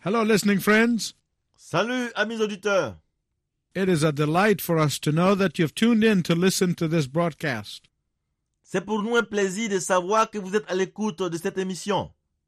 Hello, listening friends. Salut, amis auditeurs. It is a delight for us to know that you've tuned in to listen to this broadcast. C'est pour nous un plaisir de savoir que vous êtes à l'écoute de cette émission.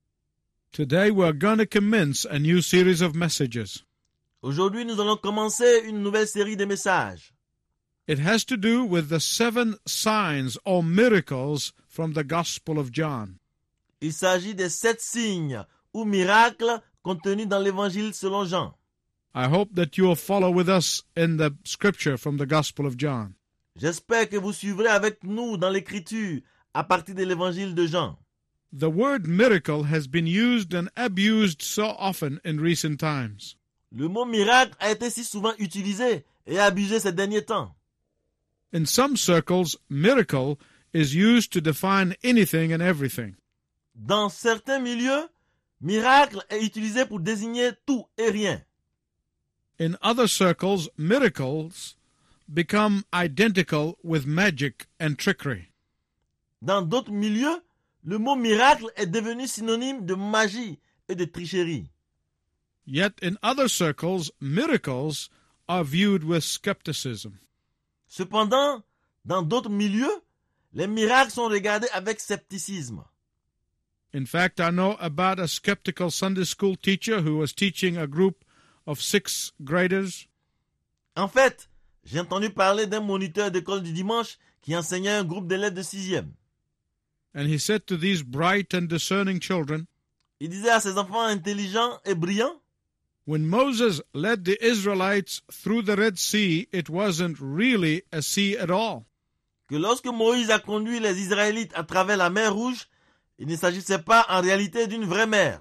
Today we're going to commence a new series of messages. Aujourd'hui, nous allons commencer une nouvelle série de messages. It has to do with the 7 signs or miracles from the Gospel of John. Il s'agit des 7 signes ou miracles contenus dans l'Évangile selon Jean. I hope that you will follow with us in the scripture from the Gospel of John. J'espère que vous suivrez avec nous dans l'Écriture à partir de l'Évangile de Jean. The word miracle has been used and abused so often in recent times. Le mot miracle a été si souvent utilisé et abusé ces derniers temps. In some circles, miracle is used to define anything and everything. Dans certains milieux, miracle est utilisé pour désigner tout et rien. In other circles, miracles become identical with magic and trickery. Dans d'autres milieux, le mot miracle est devenu synonyme de magie et de tricherie. Yet in other circles, miracles are viewed with skepticism. Cependant, dans d'autres milieux, les miracles sont regardés avec scepticisme. In fact, I know about a skeptical Sunday school teacher who was teaching a group of 6th graders. En fait, j'ai entendu parler d'un moniteur d'école du dimanche qui enseignait un groupe d'élèves de 6e. And he said to these bright and discerning children, Il disait à ses enfants intelligents et brillants, when Moses led the Israelites through the Red Sea, it wasn't really a sea at all. que lorsque Moïse a conduit les Israélites à travers la mer Rouge, il ne s'agissait pas en réalité d'une vraie mer.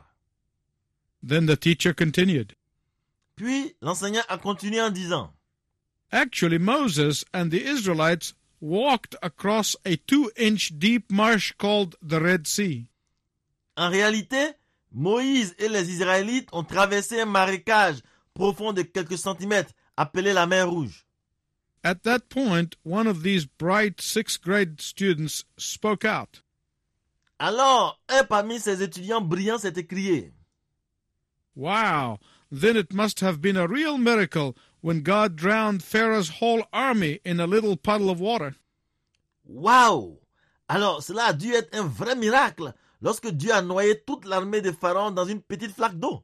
Then the teacher continued, Puis, l'enseignant a continué en disant, actually, Moses and the Israelites walked across a 2-inch deep marsh called the Red Sea. en réalité, Moïse et les Israélites ont traversé un marécage profond de quelques centimètres appelé la mer Rouge. At that point, one of these bright 6th grade students spoke out. Alors, un parmi ces étudiants brillants s'est écrié, Wow, then it must have been a real miracle when God drowned Pharaoh's whole army in a little puddle of water. Waouh! Alors, cela a dû être un vrai miracle lorsque Dieu a noyé toute l'armée de Pharaon dans une petite flaque d'eau.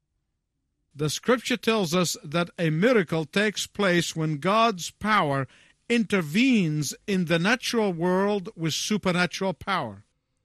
The scripture tells us that a miracle takes place when God's power intervenes in the natural world with supernatural power.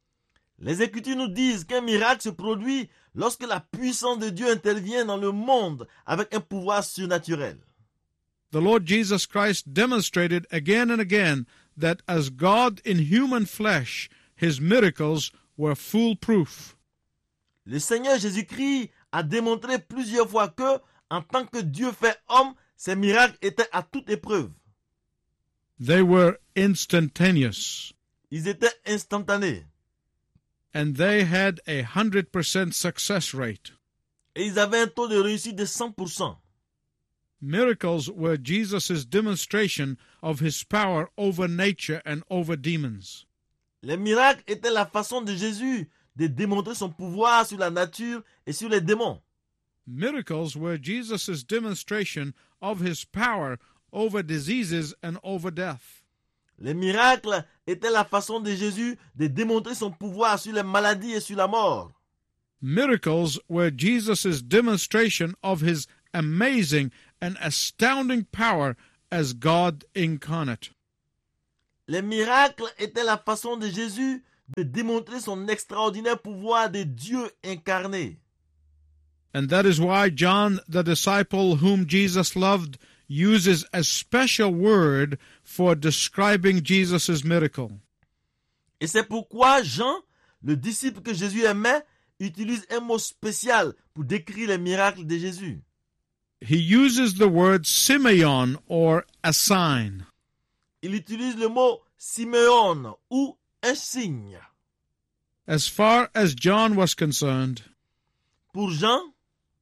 Les Écritures nous disent qu'un miracle se produit lorsque la puissance de Dieu intervient dans le monde avec un pouvoir surnaturel. The Lord Jesus Christ demonstrated again and again that as God in human flesh, his miracles were foolproof. Le Seigneur Jésus-Christ a démontré plusieurs fois que, en tant que Dieu fait homme, ses miracles étaient à toute épreuve. They were instantaneous, Ils étaient instantanés and they had a 100% success rate. et ils avaient un taux de réussite de 100%. Miracles were Jesus' demonstration of his power over nature and over demons. Les miracles étaient la façon de Jésus de démontrer son pouvoir sur la nature et sur les démons. Miracles were Jesus' demonstration of his power over diseases and over death. Les miracles étaient la façon de Jésus de démontrer son pouvoir sur les maladies et sur la mort. Miracles were Jesus' demonstration of his amazing and astounding power as God incarnate. Les miracles étaient la façon de Jésus de démontrer son extraordinaire pouvoir de Dieu incarné. And that is why John, the disciple whom Jesus loved, uses a special word for describing Jesus' miracle. Et c'est pourquoi Jean, le disciple que Jésus aimait, utilise un mot spécial pour décrire les miracles de Jésus. He uses the word Simeon or a sign. Il utilise le mot Simeon ou un signe. As far as John was concerned, Pour Jean,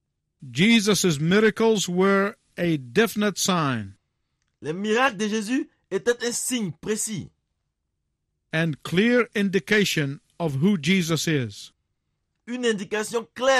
Jesus' miracles were a definite sign les miracles de Jésus étaient un signe précis and clear indication of who Jesus is. une indication claire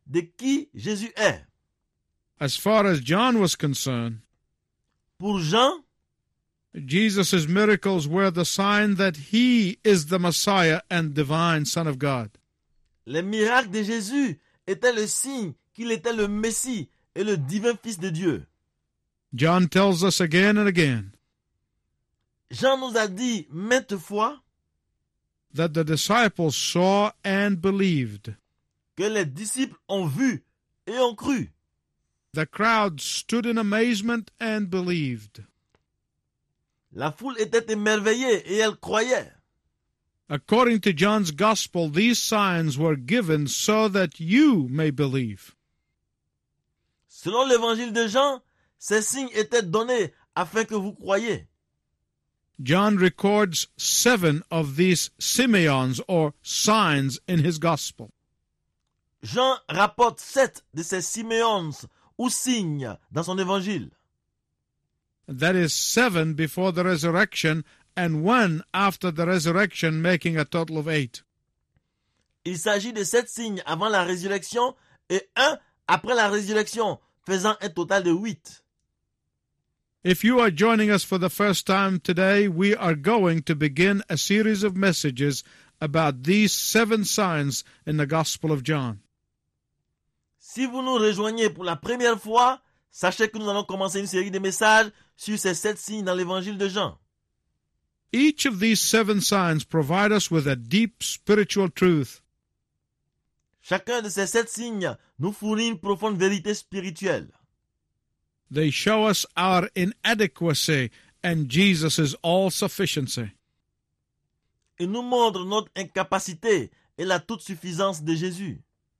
de qui Jésus est. As far as John was concerned, Pour Jean, Jesus' miracles were the sign that he is the Messiah and divine Son of God. les miracles de Jésus étaient le signe qu'il était le Messie et le divin Fils de Dieu. John tells us again and again Jean nous a dit maintes fois that the disciples saw and believed. que les disciples ont vu et ont cru. The crowd stood in amazement and believed. La foule était émerveillée et elle croyait. According to John's Gospel, these signs were given so that you may believe. Selon l'évangile de Jean, ces signes étaient donnés afin que vous croyiez. John records 7 of these Simeons or signs in his Gospel. Jean rapporte 7 de ces Siméons ou signes dans son évangile. That is 7 before the resurrection and 1 after the resurrection, making a total of 8. Il s'agit de 7 signes avant la résurrection et 1 après la résurrection, faisant un total de 8. If you are joining us for the first time today, we are going to begin a series of messages about these 7 signs in the Gospel of John. Si vous nous rejoignez pour la première fois, sachez que nous allons commencer une série de messages sur ces 7 signes dans l'évangile de Jean. Each of these 7 signs provide us with a deep spiritual truth. Chacun de ces 7 signes nous fournit une profonde vérité spirituelle. They show us our inadequacy and Jesus' all-sufficiency. Ils nous montrent notre incapacité et la toute-suffisance de Jésus.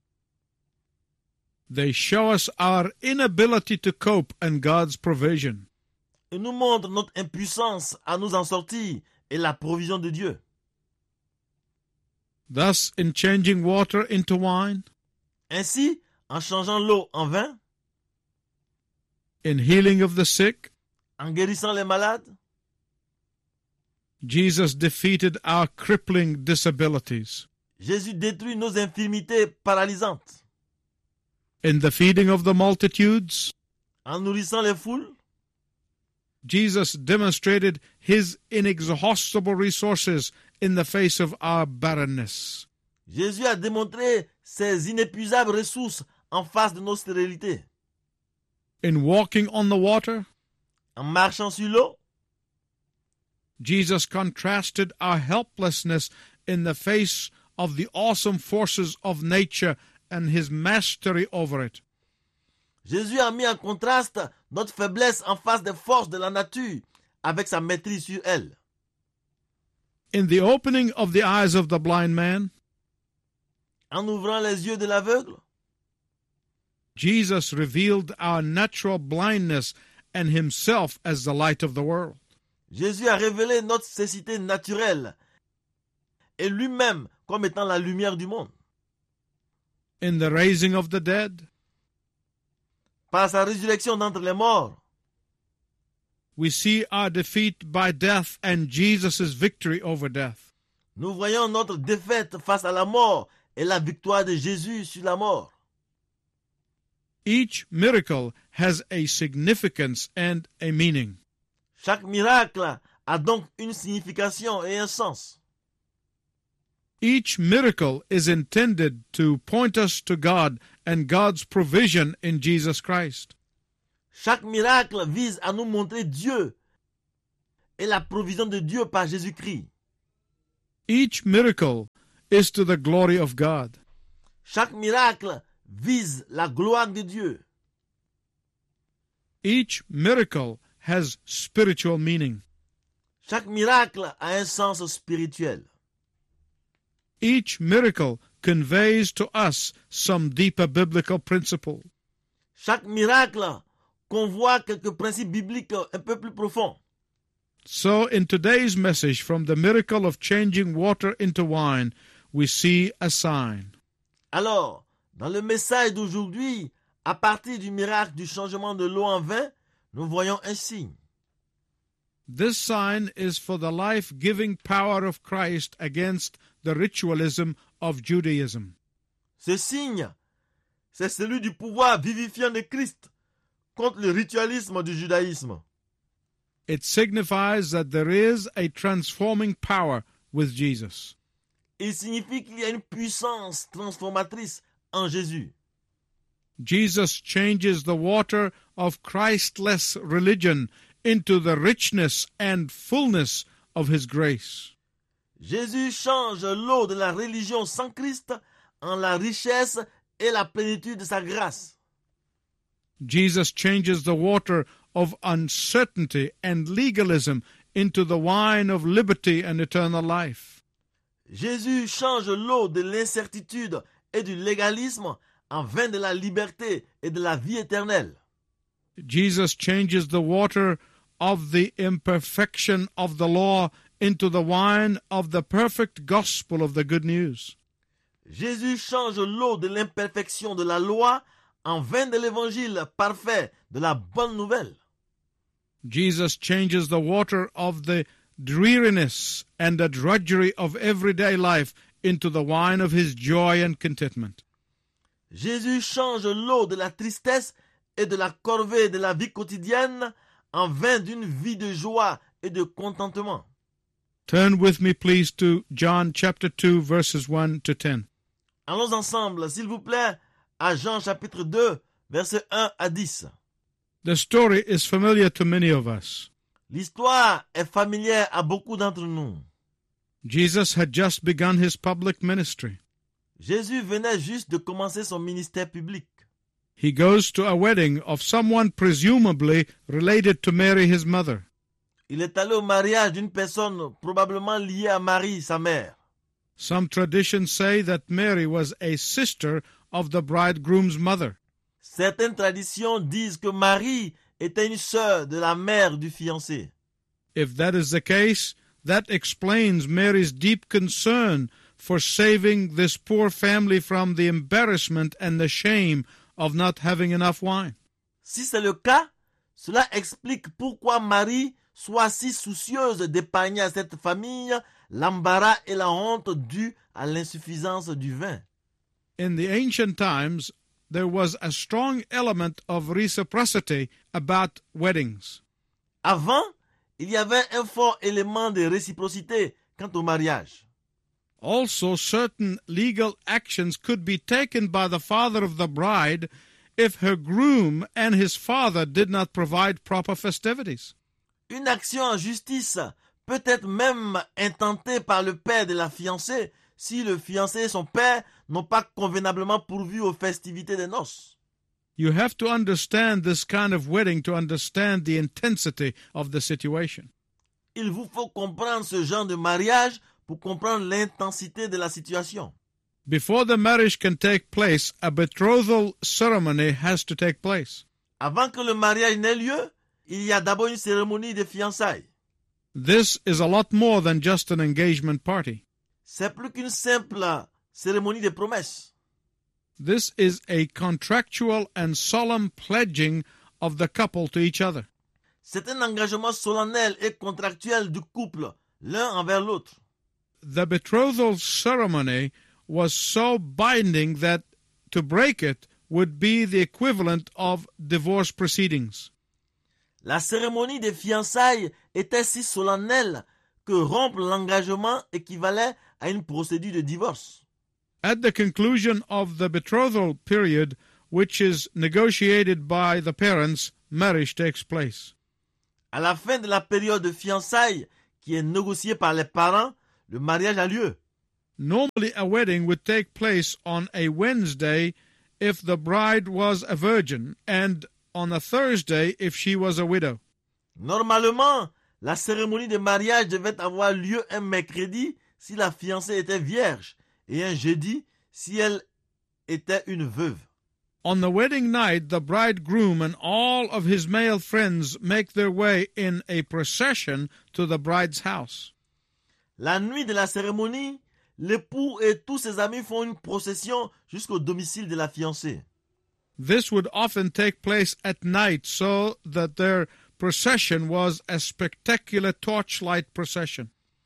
They show us our inability to cope and God's provision. Ils nous montrent notre impuissance à nous en sortir et la provision de Dieu. Thus, in changing water into wine, Ainsi, en changeant l'eau en vin, in healing of the sick, en guérissant les malades, Jesus defeated our crippling disabilities. Jésus détruit nos infirmités paralysantes. In the feeding of the multitudes, En nourrissant les foules, Jesus demonstrated his inexhaustible resources in the face of our barrenness. Jésus a démontré ses inépuisables ressources en face de nos stérilités. In walking on the water, En marchant sur l'eau, Jesus contrasted our helplessness in the face of the awesome forces of nature and his mastery over it. Jésus a mis en contraste notre faiblesse en face des forces de la nature avec sa maîtrise sur elles. In the opening of the eyes of the blind man, En ouvrant les yeux de l'aveugle, Jesus revealed our natural blindness and himself as the light of the world. Jésus a révélé notre cécité naturelle et lui-même comme étant la lumière du monde. In the raising of the dead, Par sa résurrection d'entre les morts, we see our defeat by death and Jesus' victory over death. nous voyons notre défaite face à la mort et la victoire de Jésus sur la mort. Each miracle has a significance and a meaning. Chaque miracle a donc une signification et un sens. Each miracle is intended to point us to God and God's provision in Jesus Christ. Chaque miracle vise à nous montrer Dieu et la provision de Dieu par Jésus-Christ. Each miracle is to the glory of God. Chaque miracle vise la gloire de Dieu. Each miracle has spiritual meaning. Chaque miracle a un sens spirituel. Each miracle conveys to us some deeper biblical principle. Chaque miracle convoit quelques principes bibliques un peu plus profonds. So, in today's message, from the miracle of changing water into wine, we see a sign. Alors, dans le message d'aujourd'hui, à partir du miracle du changement de l'eau en vin, nous voyons un signe. This sign is for the life-giving power of Christ against the ritualism of Judaism. Ce signe, c'est celui du pouvoir vivifiant de Christ contre le ritualisme du judaïsme. It signifies that there is a transforming power with Jesus. Il signifie qu'il y a une puissance transformatrice en Jésus. Jesus changes the water of Christless religion into the richness and fullness of his grace. Jésus change l'eau de la religion sans Christ en la richesse et la plénitude de sa grâce. Jesus changes the water of uncertainty and legalism into the wine of liberty and eternal life. Jésus change l'eau de l'incertitude et du légalisme en vin de la liberté et de la vie éternelle. Jesus changes the water of the imperfection of the law into the wine of the perfect gospel of the good news. Jésus change l'eau de l'imperfection de la loi en vin de l'évangile parfait de la bonne nouvelle. Jesus changes the water of the dreariness and the drudgery of everyday life into the wine of his joy and contentment. Jésus change l'eau de la tristesse et de la corvée de la vie quotidienne en vin d'une vie de joie et de contentement. Turn with me, please, to John chapter 2, verses 1 to 10. Allons ensemble, s'il vous plaît, à Jean chapitre 2, versets 1 à 10. The story is familiar to many of us. L'histoire est familière à beaucoup d'entre nous. Jesus had just begun his public ministry. Jésus venait juste de commencer son ministère public. He goes to a wedding of someone presumably related to Mary, his mother. Il est allé au mariage d'une personne probablement liée à Marie, sa mère. Some traditions say that Mary was a sister of the bridegroom's mother. Certaines traditions disent que Marie était une sœur de la mère du fiancé. If that is the case, that explains Mary's deep concern for saving this poor family from the embarrassment and the shame of not having enough wine. Si c'est le cas, cela explique pourquoi Marie soit si soucieuse d'épargner à cette famille l'embarras et la honte dus à l'insuffisance du vin. In the ancient times, there was a strong element of reciprocity about weddings. Avant, il y avait un fort élément de réciprocité quant au mariage. Also, certain legal actions could be taken by the father of the bride if her groom and his father did not provide proper festivities. Une action en justice peut être même intentée par le père de la fiancée si le fiancé et son père n'ont pas convenablement pourvu aux festivités des noces. You have to understand this kind of wedding to understand the intensity of the situation. Il vous faut comprendre ce genre de mariage pour comprendre l'intensité de la situation. Before the marriage can take place, a betrothal ceremony has to take place. Avant que le mariage n'ait lieu, il y a d'abord une cérémonie de fiançailles. This is a lot more than just an engagement party. C'est plus qu'une simple cérémonie de promesses. This is a contractual and solemn pledging of the couple to each other. C'est un engagement solennel et contractuel du couple, l'un envers l'autre. The betrothal ceremony was so binding that to break it would be the equivalent of divorce proceedings. La cérémonie des fiançailles était si solennelle que rompre l'engagement équivalait à une procédure de divorce. At the conclusion of the betrothal period, which is negotiated by the parents, marriage takes place. À la fin de la période de fiançailles, qui est négociée par les parents, le mariage a lieu. Normally, a wedding would take place on a Wednesday if the bride was a virgin, and on a Thursday if she was a widow. Normalement, la cérémonie de mariage devait avoir lieu un mercredi si la fiancée était vierge et un jeudi si elle était une veuve. On the wedding night, the bridegroom and all of his male friends make their way in a procession to the bride's house. La nuit de la cérémonie, l'époux et tous ses amis font une procession jusqu'au domicile de la fiancée. This would often take place at night, so that their procession was a spectacular torchlight procession.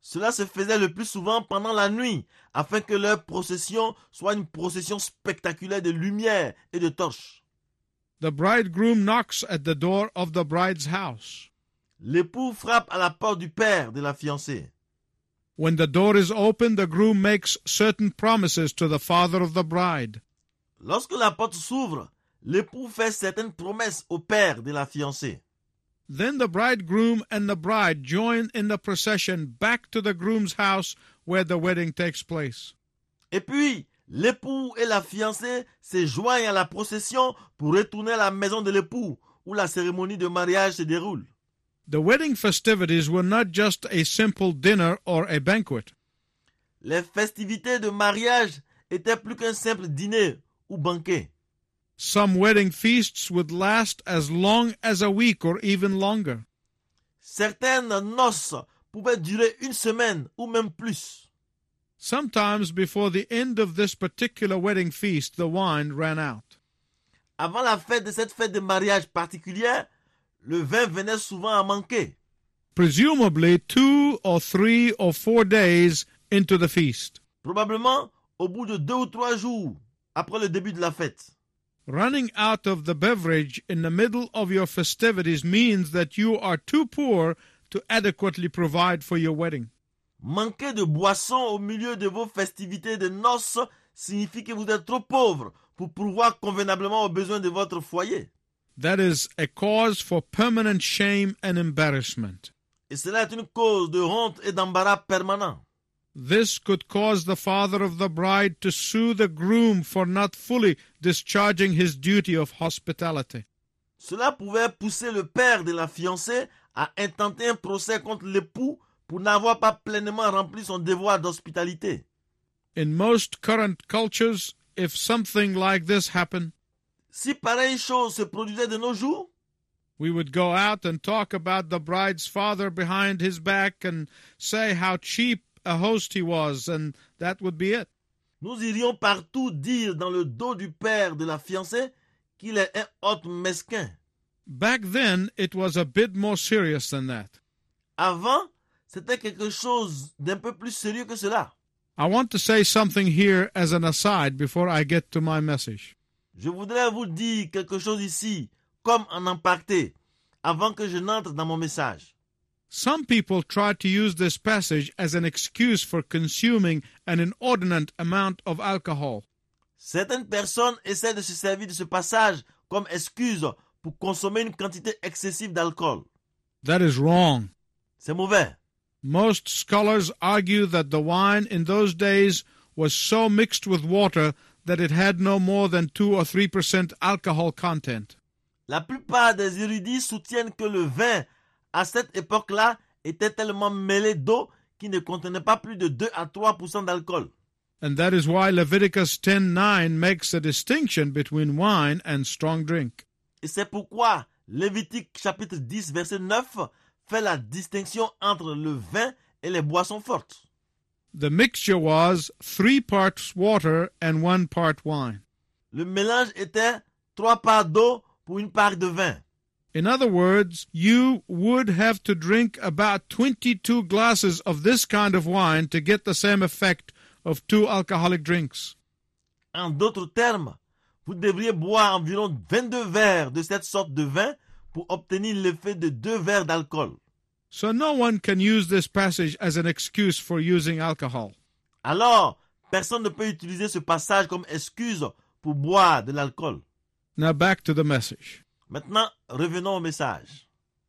Cela se faisait le plus souvent pendant la nuit, afin que leur procession soit une procession spectaculaire de lumière et de torches. The bridegroom knocks at the door of the bride's house. L'époux frappe à la porte du père de la fiancée. When the door is open, the groom makes certain promises to the father of the bride. Lorsque la porte s'ouvre, l'époux fait certaines promesses au père de la fiancée. Then the bridegroom and the bride join in the procession back to the groom's house where the wedding takes place. Et puis, l'époux et la fiancée se joignent à la procession pour retourner à la maison de l'époux, où la cérémonie de mariage se déroule. The wedding festivities were not just a simple dinner or a banquet. Les festivités de mariage étaient plus qu'un simple dîner ou banquet. Some wedding feasts would last as long as a week or even longer. Certaines noces pouvaient durer une semaine ou même plus. Sometimes before the end of this particular wedding feast, the wine ran out. Avant la fête de cette fête de mariage particulière, le vin venait souvent à manquer. Presumably 2 or 3 or 4 days into the feast. Probablement au bout de 2 ou 3 jours après le début de la fête. Running out of the beverage in the middle of your festivities means that you are too poor to adequately provide for your wedding. Manquer de boisson au milieu de vos festivités de noces signifie que vous êtes trop pauvre pour pourvoir convenablement aux besoins de votre foyer. That is a cause for permanent shame and embarrassment. Et cela est une cause de honte et d'embarras permanent. This could cause the father of the bride to sue the groom for not fully discharging his duty of hospitality. Cela pouvait pousser le père de la fiancée à intenter un procès contre l'époux pour n'avoir pas pleinement rempli son devoir d'hospitalité. In most current cultures, if something like this happened, Si pareille chose se produisait de nos jours, we would go out and talk about the bride's father behind his back and say how cheap a host he was, and that would be it. nous irions partout dire dans le dos du père de la fiancée qu'il est un hôte mesquin. Back then, it was a bit more serious than that. Avant, c'était quelque chose d'un peu plus sérieux que cela. I want to say something here as an aside before I get to my message. Je voudrais vous dire quelque chose ici, comme en aparté, avant que je n'entre dans mon message. Some people try to use this passage as an excuse for consuming an inordinate amount of alcohol. Certaines personnes essaient de se servir de ce passage comme excuse pour consommer une quantité excessive d'alcool. That is wrong. C'est mauvais. Most scholars argue that the wine in those days was so mixed with water that it had no more than 2 or 3% alcohol content. La plupart des érudits soutiennent que le vin, à cette époque-là, était tellement mêlé d'eau qu'il ne contenait pas plus de 2 à 3% d'alcool. And that is why Leviticus 10:9 makes a distinction between wine and strong drink. Et c'est pourquoi Lévitique chapitre 10 verset 9 fait la distinction entre le vin et les boissons fortes. The mixture was 3 parts water and 1 part wine. Le mélange était 3 parts d'eau pour 1 part de vin. In other words, you would have to drink about 22 glasses of this kind of wine to get the same effect of 2 alcoholic drinks. En d'autres termes, vous devriez boire environ 22 verres de cette sorte de vin pour obtenir l'effet de 2 verres d'alcool. So no one can use this passage as an excuse for using alcohol. Alors, personne ne peut utiliser ce passage comme excuse pour boire de l'alcool. Now back to the message. Maintenant, revenons au message.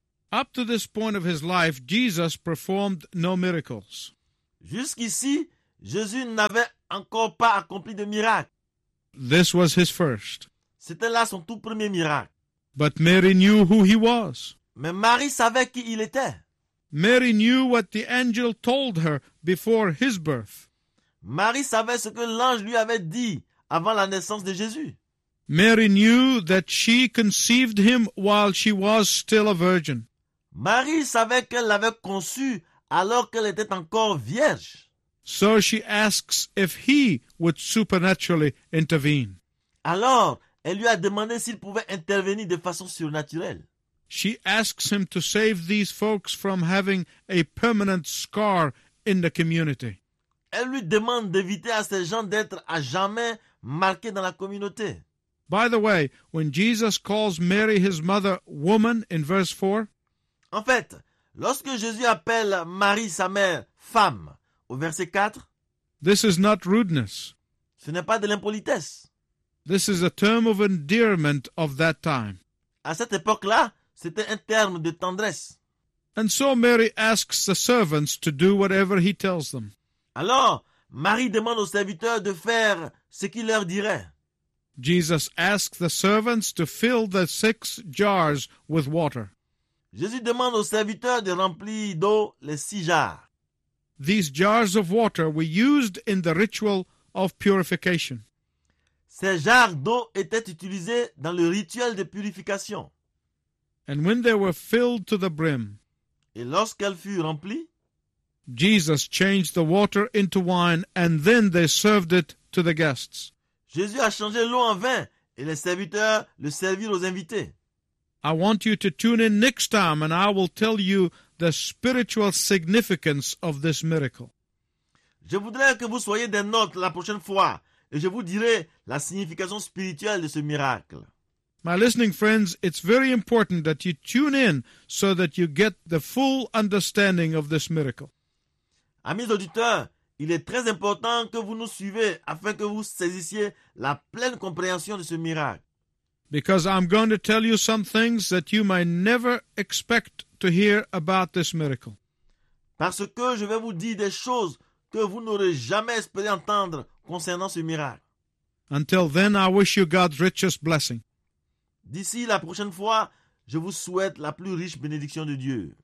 Up to this point of his life, Jesus performed no miracles. Jusqu'ici, Jésus n'avait encore pas accompli de miracle. This was his first. C'était là son tout premier miracle. But Mary knew who he was. Mais Marie savait qui il était. Mary knew what the angel told her before his birth. Marie savait ce que l'ange lui avait dit avant la naissance de Jésus. Mary knew that she conceived him while she was still a virgin. Marie savait qu'elle l'avait conçu alors qu'elle était encore vierge. So she asks if he would supernaturally intervene. Alors, elle lui a demandé s'il pouvait intervenir de façon surnaturelle. She asks him to save these folks from having a permanent scar in the community. Elle lui demande d'éviter à ces gens d'être à jamais marqués dans la communauté. By the way, when Jesus calls Mary his mother woman in verse 4, En fait, lorsque Jésus appelle Marie, sa mère, femme, au verset 4, this is not rudeness. ce n'est pas de l'impolitesse. This is a term of endearment of that time. À cette époque-là, c'était un terme de tendresse. And so Mary asks the servants to do whatever he tells them. Alors, Marie demande aux serviteurs de faire ce qu'il leur dirait. Jesus asked the servants to fill the 6 jars with water. Jésus demande aux serviteurs de remplir d'eau les 6 jarres. These jars of water were used in the ritual of purification. Ces jarres d'eau étaient utilisées dans le rituel de purification. And when they were filled to the brim, Et lorsqu'elles furent remplies, Jesus changed the water into wine, and then they served it to the guests. Jésus a changé l'eau en vin et les serviteurs le servirent aux invités. I want you to tune in next time, and I will tell you the spiritual significance of this miracle. Je voudrais que vous soyez des nôtres la prochaine fois et je vous dirai la signification spirituelle de ce miracle. My listening friends, it's very important that you tune in so that you get the full understanding of this miracle. Amis auditeurs, il est très important que vous nous suivez afin que vous saisissiez la pleine compréhension de ce miracle. Because I'm going to tell you some things that you might never expect to hear about this miracle. Parce que je vais vous dire des choses que vous n'aurez jamais espéré entendre concernant ce miracle. Until then, I wish you God's richest blessing. D'ici la prochaine fois, je vous souhaite la plus riche bénédiction de Dieu.